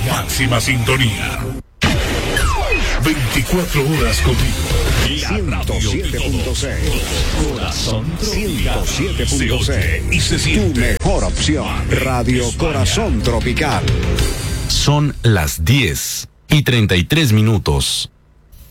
máxima sintonía. 24 horas contigo. 107.6 Corazón Tropical 107.6 y se siente. Tu mejor opción. Radio Corazón Tropical. Son las 10:33.